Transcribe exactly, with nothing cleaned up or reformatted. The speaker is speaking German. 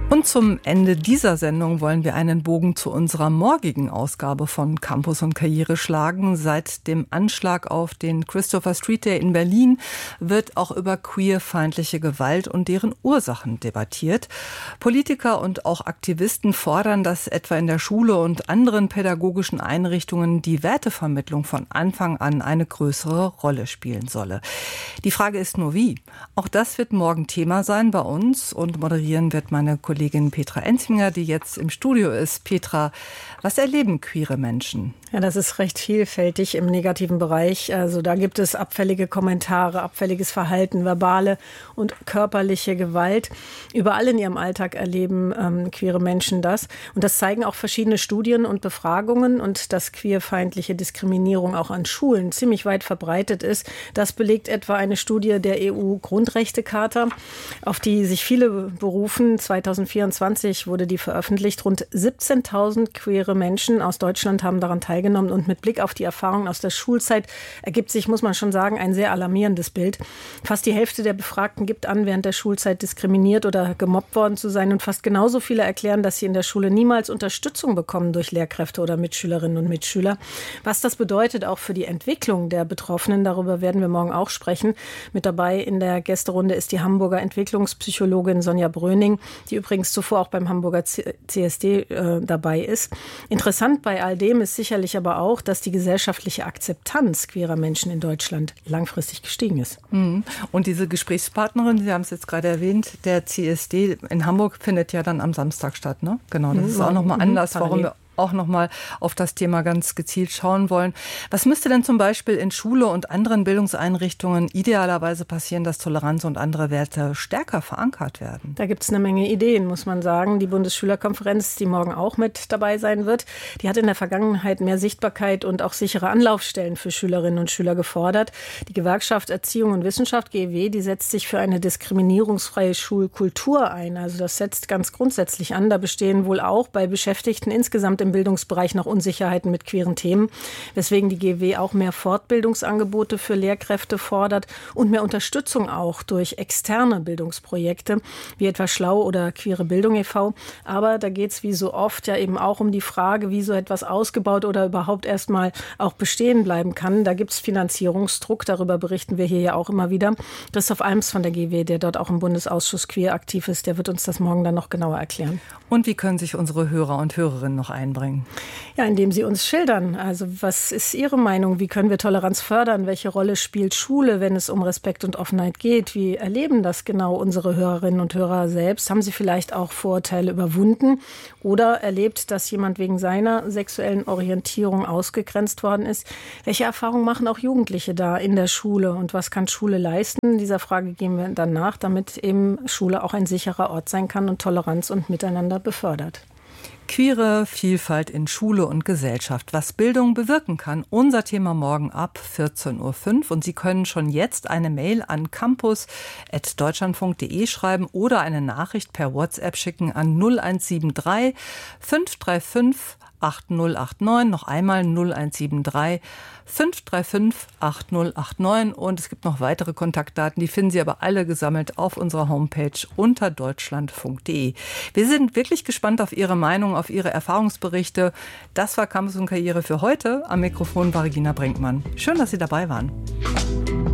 Und zum Ende dieser Sendung wollen wir einen Bogen zu unserer morgigen Ausgabe von Campus und Karriere schlagen. Seit dem Anschlag auf den Christopher Street Day in Berlin wird auch über queerfeindliche Gewalt und deren Ursachen debattiert. Politiker und auch Aktivisten fordern, dass etwa in der Schule und anderen pädagogischen Einrichtungen die Wertevermittlung von Anfang an eine größere Rolle spielen solle. Die Frage ist nur wie. Auch das wird morgen Thema sein bei uns, und moderieren wird meine Kollegin Kollegin Petra Enzminger, die jetzt im Studio ist. Petra, was erleben queere Menschen? Ja, das ist recht vielfältig im negativen Bereich. Also da gibt es abfällige Kommentare, abfälliges Verhalten, verbale und körperliche Gewalt. Überall in ihrem Alltag erleben ähm, queere Menschen das. Und das zeigen auch verschiedene Studien und Befragungen. Und dass queerfeindliche Diskriminierung auch an Schulen ziemlich weit verbreitet ist, das belegt etwa eine Studie der E U-Grundrechtecharta, auf die sich viele berufen. zweitausendvierundzwanzig wurde die veröffentlicht. Rund siebzehntausend queere Menschen aus Deutschland haben daran teilgenommen. Und mit Blick auf die Erfahrungen aus der Schulzeit ergibt sich, muss man schon sagen, ein sehr alarmierendes Bild. Fast die Hälfte der Befragten gibt an, während der Schulzeit diskriminiert oder gemobbt worden zu sein. Und fast genauso viele erklären, dass sie in der Schule niemals Unterstützung bekommen durch Lehrkräfte oder Mitschülerinnen und Mitschüler. Was das bedeutet auch für die Entwicklung der Betroffenen, darüber werden wir morgen auch sprechen. Mit dabei in der Gästerunde ist die Hamburger Entwicklungspsychologin Sonja Bröning, die übrigens zuvor auch beim Hamburger C S D äh, dabei ist. Interessant bei all dem ist sicherlich aber auch, dass die gesellschaftliche Akzeptanz queerer Menschen in Deutschland langfristig gestiegen ist. Und diese Gesprächspartnerin, Sie haben es jetzt gerade erwähnt, der C S D in Hamburg findet ja dann am Samstag statt, ne? Genau, das ist auch nochmal anders, warum wir auch nochmal auf das Thema ganz gezielt schauen wollen. Was müsste denn zum Beispiel in Schule und anderen Bildungseinrichtungen idealerweise passieren, dass Toleranz und andere Werte stärker verankert werden? Da gibt es eine Menge Ideen, muss man sagen. Die Bundesschülerkonferenz, die morgen auch mit dabei sein wird, die hat in der Vergangenheit mehr Sichtbarkeit und auch sichere Anlaufstellen für Schülerinnen und Schüler gefordert. Die Gewerkschaft Erziehung und Wissenschaft, G E W, die setzt sich für eine diskriminierungsfreie Schulkultur ein. Also das setzt ganz grundsätzlich an. Da bestehen wohl auch bei Beschäftigten insgesamt im Bildungsbereich noch Unsicherheiten mit queeren Themen, weswegen die G E W auch mehr Fortbildungsangebote für Lehrkräfte fordert und mehr Unterstützung auch durch externe Bildungsprojekte, wie etwa Schlau oder Queere Bildung e V Aber da geht es wie so oft ja eben auch um die Frage, wie so etwas ausgebaut oder überhaupt erstmal auch bestehen bleiben kann. Da gibt es Finanzierungsdruck, darüber berichten wir hier ja auch immer wieder. Christoph Alms von der G E W, der dort auch im Bundesausschuss Queer aktiv ist, der wird uns das morgen dann noch genauer erklären. Und wie können sich unsere Hörer und Hörerinnen noch einbringen? Ja, indem Sie uns schildern. Also was ist Ihre Meinung? Wie können wir Toleranz fördern? Welche Rolle spielt Schule, wenn es um Respekt und Offenheit geht? Wie erleben das genau unsere Hörerinnen und Hörer selbst? Haben sie vielleicht auch Vorurteile überwunden oder erlebt, dass jemand wegen seiner sexuellen Orientierung ausgegrenzt worden ist? Welche Erfahrungen machen auch Jugendliche da in der Schule? Und was kann Schule leisten? Dieser Frage gehen wir dann nach, damit eben Schule auch ein sicherer Ort sein kann und Toleranz und Miteinander befördert. Queere Vielfalt in Schule und Gesellschaft, was Bildung bewirken kann. Unser Thema morgen ab vierzehn Uhr fünf. Und Sie können schon jetzt eine Mail an campus at deutschlandfunk punkt de schreiben oder eine Nachricht per WhatsApp schicken an null eins sieben drei fünf drei fünf acht null acht neun. Noch einmal null eins sieben drei fünf drei fünf acht null acht neun. Und es gibt noch weitere Kontaktdaten, die finden Sie aber alle gesammelt auf unserer Homepage unter deutschlandfunk punkt de. Wir sind wirklich gespannt auf Ihre Meinung, auf Ihre Erfahrungsberichte. Das war Campus und Karriere für heute. Am Mikrofon war Regina Brinkmann. Schön, dass Sie dabei waren.